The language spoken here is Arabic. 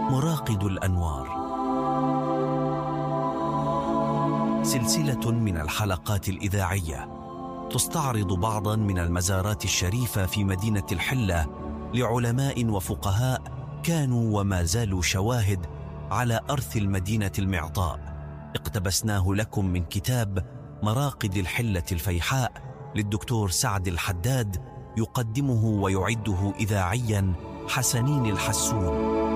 مراقد الأنوار، سلسلة من الحلقات الإذاعية تستعرض بعضا من المزارات الشريفة في مدينة الحلة لعلماء وفقهاء كانوا وما زالوا شواهد على أرث المدينة المعطاء. اقتبسناه لكم من كتاب مراقد الحلة الفيحاء للدكتور سعد الحداد، يقدمه ويعده إذاعيا حسنين الحسون.